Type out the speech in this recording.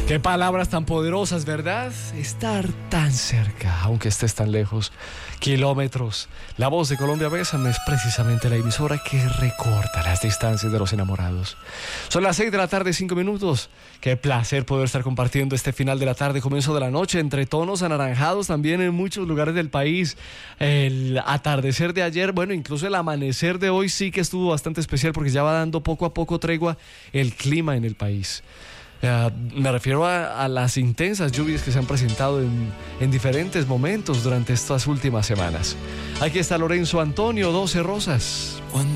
Qué palabras tan poderosas, ¿verdad? Estar tan cerca, aunque estés tan lejos. Kilómetros. La Voz de Colombia Bésame es precisamente la emisora que recorta las distancias de los enamorados. Son las 6 de la tarde, 5 minutos. Qué placer poder estar compartiendo este final de la tarde, comienzo de la noche, entre tonos anaranjados también en muchos lugares del país. El atardecer de ayer, bueno, incluso el amanecer de hoy sí que estuvo bastante especial porque ya va dando poco a poco tregua el clima en el país. Me refiero a las intensas lluvias que se han presentado en diferentes momentos durante estas últimas semanas. Aquí está Lorenzo Antonio, 12 Rosas.